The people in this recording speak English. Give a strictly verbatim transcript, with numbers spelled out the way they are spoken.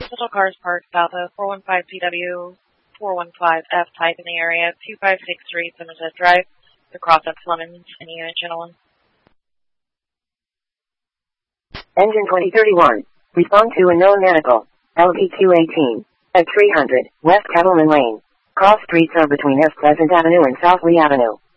Residential cars parked south of four one five P W four one five F type in the area, two five six three Somerset Drive, to cross up Flemons in Unit Channel one. Engine twenty thirty-one. Respond to a known medical. L V Q eighteen. At three hundred, West Cattleman Lane. Cross streets are between East Pleasant Avenue and South Lee Avenue.